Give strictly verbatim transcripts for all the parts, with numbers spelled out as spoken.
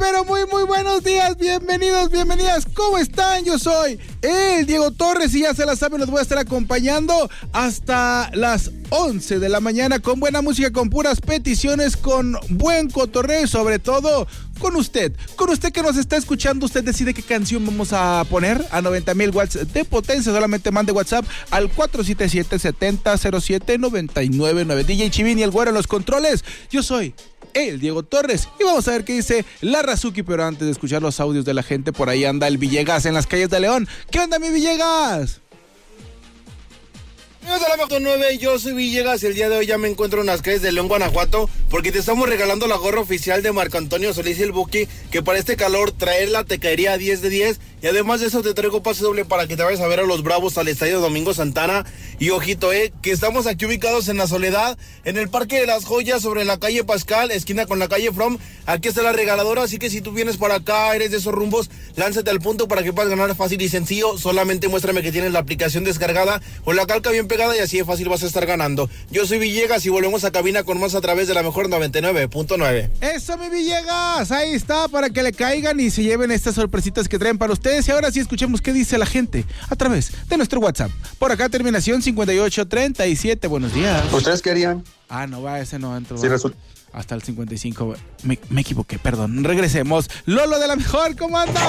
pero muy, muy buenos días. Bienvenidos, bienvenidas. ¿Cómo están? Yo soy el Diego Torres y ya se la saben, los voy a estar acompañando hasta las once de la mañana con buena música, con puras peticiones, con buen cotorreo y sobre todo con usted. Con usted que nos está escuchando, usted decide qué canción vamos a poner a noventa mil watts de potencia. Solamente mande WhatsApp al cuatro siete siete, siete cero cero siete, nueve nueve nueve. D J Chivin y el güero en los controles. Yo soy el Diego Torres y vamos a ver qué dice la Razuki, pero antes de escuchar los audios de la gente, por ahí anda el Villegas en las calles de León. ¿Qué onda, mi Villegas? Amigos de la Mejor nueve, yo soy Villegas y el día de hoy ya me encuentro en las calles de León, Guanajuato, porque te estamos regalando la gorra oficial de Marco Antonio Solís y el Buki, que para este calor traerla te caería diez de diez, y además de eso te traigo pase doble para que te vayas a ver a los Bravos al Estadio Domingo Santana. Y ojito, eh, que estamos aquí ubicados en La Soledad, en el Parque de las Joyas, sobre la calle Pascal, esquina con la calle From. Aquí está la regaladora, así que si tú vienes para acá, eres de esos rumbos, lánzate al punto para que puedas ganar fácil y sencillo. Solamente muéstrame que tienes la aplicación descargada o la calca bien pegada y así de fácil vas a estar ganando. Yo soy Villegas y volvemos a cabina con más a través de la Mejor noventa y nueve punto nueve. Eso, mi Villegas, ahí está, para que le caigan y se lleven estas sorpresitas que traen para ustedes. Y ahora sí escuchemos qué dice la gente a través de nuestro WhatsApp. Por acá, terminación cincuenta y ocho treinta y siete. Buenos días. ¿Ustedes querían? Ah, no va, ese no entró. Sí, resulta. Hasta el cincuenta y cinco. Me, me equivoqué, perdón. Regresemos. Lolo de la Mejor, ¿cómo andas?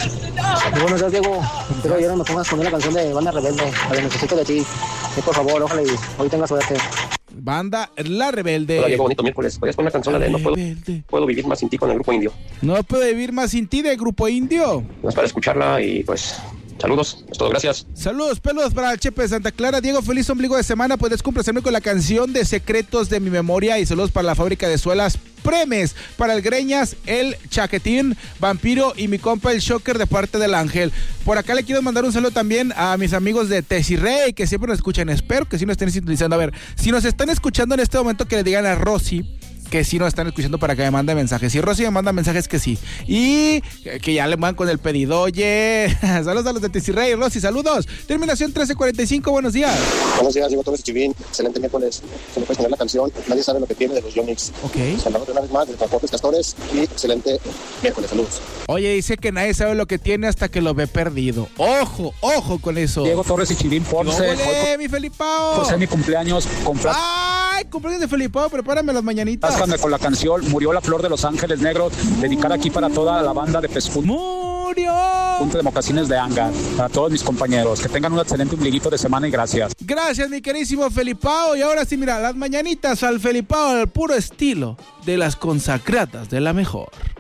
Muy buenos días, Diego. Pero ayer me pongas con una canción de Banda Rebelde. A ver, necesito de ti. Sí, por favor, ojalá y hoy tengas suerte. Banda La Rebelde. Hola, Diego, bonito miércoles. Podrías poner una canción de No puedo, puedo vivir más sin ti con el Grupo Indio. No puedo vivir más sin ti de Grupo Indio. No es para escucharla y pues... Saludos, es todo, gracias. Saludos, peludos para el Chepe de Santa Clara. Diego, feliz ombligo de semana. Puedes complacerme con la canción de Secretos de mi Memoria. Y saludos para la fábrica de suelas Premes, para el Greñas, el Chaquetín, Vampiro y mi compa el Shocker de parte del Ángel. Por acá le quiero mandar un saludo también a mis amigos de Tesirrey, que siempre nos escuchan. Espero que sí nos estén sintonizando. A ver, si nos están escuchando en este momento, que le digan a Rosy que sí nos están escuchando para que me mande mensajes. Si Rosy me manda mensajes, que sí. Y que ya le van con el pedido. Oye, saludos a los de Tesirrey. Rosy, saludos. Terminación trece cuarenta y cinco, buenos días. Buenos días, Diego Torres y Chivín. Excelente miércoles. Se me puede poner la canción Nadie sabe lo que tiene de los Yonix. Ok. Saludos una vez más de Transportes Castores y excelente miércoles. Saludos. Oye, dice que nadie sabe lo que tiene hasta que lo ve perdido. Ojo, ojo con eso. Diego Torres y Chivín Ponce. ¡Ole, mi Felipao! José, mi cumpleaños con flash. ¡Ay, cumpleaños de Felipao! Prepárame las mañanitas. Con la canción Murió la Flor de los Ángeles Negros, dedicada aquí para toda la banda de Pescud. ¡Murió! Punto de mocasines de Anga, para todos mis compañeros. Que tengan un excelente ombliguito de semana y gracias. Gracias, mi querísimo Felipao. Y ahora sí, mira, las mañanitas al Felipao, al puro estilo de las consagradas de la Mejor.